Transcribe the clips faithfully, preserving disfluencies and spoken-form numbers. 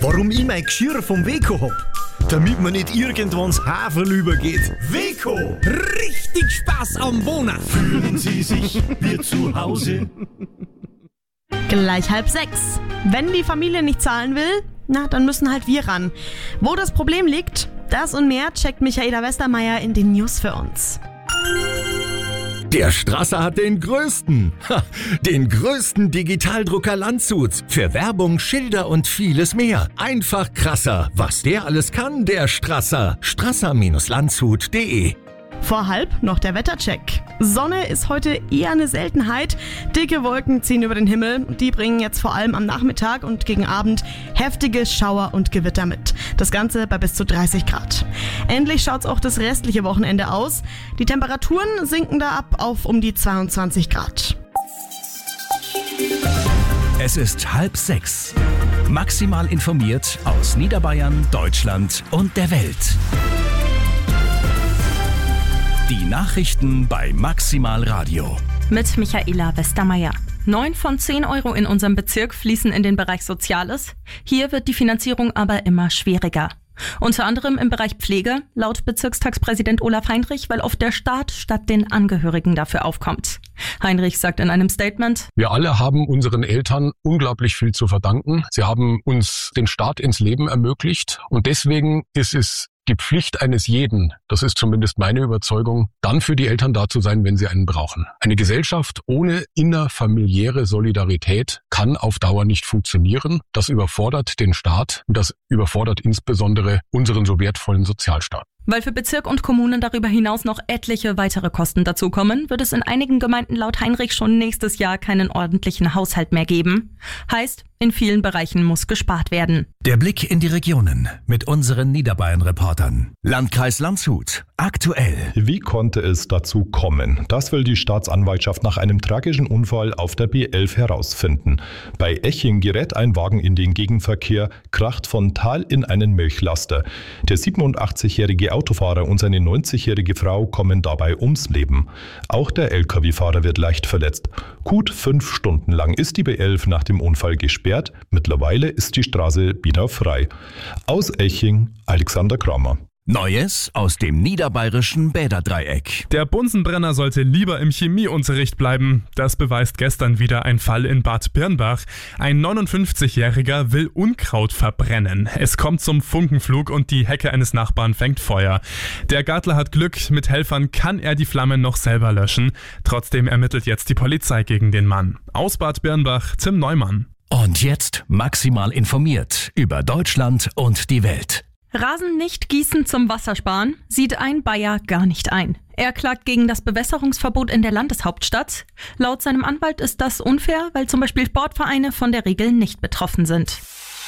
Warum ich mein Geschirr vom Weco hab? Damit man nicht irgendwann ins Haferl übergeht. Weco! Richtig Spaß am Wohnen. Fühlen Sie sich wie zu Hause? Gleich halb sechs. Wenn die Familie nicht zahlen will, na, dann müssen halt wir ran. Wo das Problem liegt, das und mehr checkt Michaela Westermeier in den News für uns. Der Strasser hat den größten, ha, den größten Digitaldrucker Landshuts. Für Werbung, Schilder und vieles mehr. Einfach krasser. Was der alles kann, der Strasser. strasser Landshut punkt de. Vor halb noch der Wettercheck. Sonne ist heute eher eine Seltenheit. Dicke Wolken ziehen über den Himmel und die bringen jetzt vor allem am Nachmittag und gegen Abend heftige Schauer und Gewitter mit. Das Ganze bei bis zu dreißig Grad. Ähnlich schaut's auch das restliche Wochenende aus. Die Temperaturen sinken da ab auf um die zweiundzwanzig Grad. Es ist halb sechs. Maximal informiert aus Niederbayern, Deutschland und der Welt. Die Nachrichten bei Maximal Radio. Mit Michaela Westermeier. Neun von zehn Euro in unserem Bezirk fließen in den Bereich Soziales. Hier wird die Finanzierung aber immer schwieriger. Unter anderem im Bereich Pflege, laut Bezirkstagspräsident Olaf Heinrich, weil oft der Staat statt den Angehörigen dafür aufkommt. Heinrich sagt in einem Statement: Wir alle haben unseren Eltern unglaublich viel zu verdanken. Sie haben uns den Start ins Leben ermöglicht und deswegen ist es die Pflicht eines jeden, das ist zumindest meine Überzeugung, dann für die Eltern da zu sein, wenn sie einen brauchen. Eine Gesellschaft ohne innerfamiliäre Solidarität kann auf Dauer nicht funktionieren. Das überfordert den Staat und das überfordert insbesondere unseren so wertvollen Sozialstaat. Weil für Bezirk und Kommunen darüber hinaus noch etliche weitere Kosten dazukommen, wird es in einigen Gemeinden laut Heinrich schon nächstes Jahr keinen ordentlichen Haushalt mehr geben. Heißt, in vielen Bereichen muss gespart werden. Der Blick in die Regionen mit unseren Niederbayern-Reportern. Landkreis Landshut. Aktuell. Wie konnte es dazu kommen? Das will die Staatsanwaltschaft nach einem tragischen Unfall auf der B elf herausfinden. Bei Eching gerät ein Wagen in den Gegenverkehr, kracht frontal in einen Milchlaster. Der siebenundachtzigjährige Autofahrer und seine neunzigjährige Frau kommen dabei ums Leben. Auch der L K W-Fahrer wird leicht verletzt. Gut fünf Stunden lang ist die B elf nach dem Unfall gesperrt. Mittlerweile ist die Straße wieder frei. Aus Eching, Alexander Kramer. Neues aus dem niederbayerischen Bäderdreieck. Der Bunsenbrenner sollte lieber im Chemieunterricht bleiben. Das beweist gestern wieder ein Fall in Bad Birnbach. Ein neunundfünfzigjähriger will Unkraut verbrennen. Es kommt zum Funkenflug und die Hecke eines Nachbarn fängt Feuer. Der Gartler hat Glück, mit Helfern kann er die Flammen noch selber löschen. Trotzdem ermittelt jetzt die Polizei gegen den Mann. Aus Bad Birnbach, Tim Neumann. Und jetzt maximal informiert über Deutschland und die Welt. Rasen nicht gießen zum Wassersparen sieht ein Bayer gar nicht ein. Er klagt gegen das Bewässerungsverbot in der Landeshauptstadt. Laut seinem Anwalt ist das unfair, weil zum Beispiel Sportvereine von der Regel nicht betroffen sind.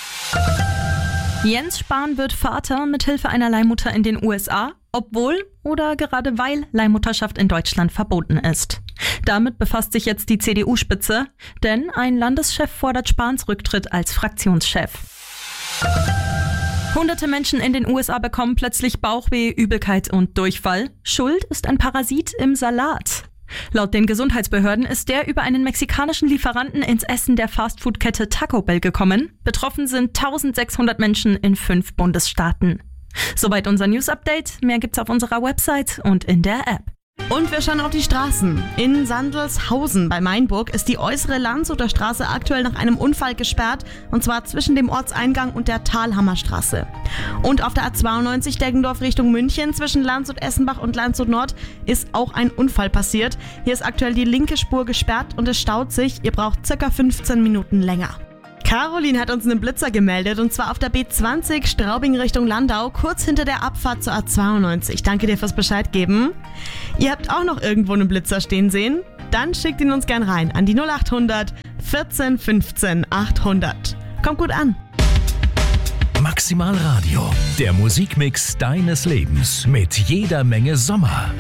Jens Spahn wird Vater mit Hilfe einer Leihmutter in den U S A, obwohl oder gerade weil Leihmutterschaft in Deutschland verboten ist. Damit befasst sich jetzt die C D U-Spitze, denn ein Landeschef fordert Spahns Rücktritt als Fraktionschef. Hunderte Menschen in den U S A bekommen plötzlich Bauchweh, Übelkeit und Durchfall. Schuld ist ein Parasit im Salat. Laut den Gesundheitsbehörden ist der über einen mexikanischen Lieferanten ins Essen der Fastfood-Kette Taco Bell gekommen. Betroffen sind eintausendsechshundert Menschen in fünf Bundesstaaten. Soweit unser News-Update. Mehr gibt's auf unserer Website und in der App. Und wir schauen auf die Straßen. In Sandelshausen bei Mainburg ist die äußere Landshuter Straße aktuell nach einem Unfall gesperrt, und zwar zwischen dem Ortseingang und der Thalhammerstraße. Und auf der A zweiundneunzig Deggendorf Richtung München zwischen Landshut-Essenbach und Landshut Nord ist auch ein Unfall passiert. Hier ist aktuell die linke Spur gesperrt und es staut sich. Ihr braucht circa fünfzehn Minuten länger. Caroline hat uns einen Blitzer gemeldet, und zwar auf der B zwanzig Straubing Richtung Landau, kurz hinter der Abfahrt zur A zweiundneunzig. Danke dir fürs Bescheid geben. Ihr habt auch noch irgendwo einen Blitzer stehen sehen? Dann schickt ihn uns gern rein an die null achthundert vierzehn fünfzehn achthundert. Kommt gut an. Maximal Radio, der Musikmix deines Lebens mit jeder Menge Sommer.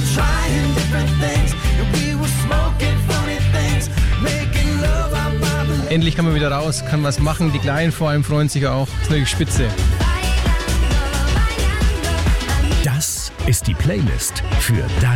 Endlich kann man wieder raus, kann was machen. Die Kleinen vor allem freuen sich auch. Das ist wirklich spitze. Das ist die Playlist für dein